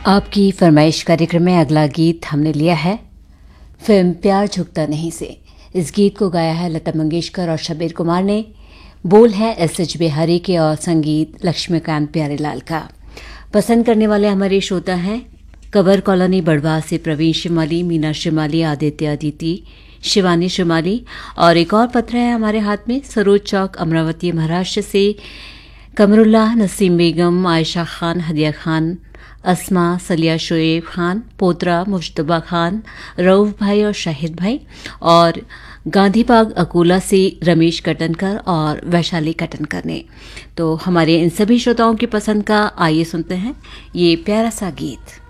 आपकी फरमाइश कार्यक्रम में अगला गीत हमने लिया है फिल्म प्यार झुकता नहीं से। इस गीत को गाया है लता मंगेशकर और शब्बीर कुमार ने। बोल है एस.एच. बिहारी के और संगीत लक्ष्मीकांत प्यारेलाल का। पसंद करने वाले हमारे श्रोता हैं कवर कॉलोनी बड़वा से प्रवीण शिमाली, मीना शिमाली, आदित्य अदिति, शिवानी शिमाली और एक और पत्र है हमारे हाथ में सरोज चौक अमरावती महाराष्ट्र से कमरुल्लाह, नसीम बेगम, आयशा खान, हदिया खान, अस्मा, सलिया, शोएब खान, पोतरा, मुश्तबा खान, रऊफ भाई और शाहिद भाई और गांधी बाग अकोला से रमेश कटनकर और वैशाली कटनकर ने। तो हमारे इन सभी श्रोताओं की पसंद का आइए सुनते हैं ये प्यारा सा गीत।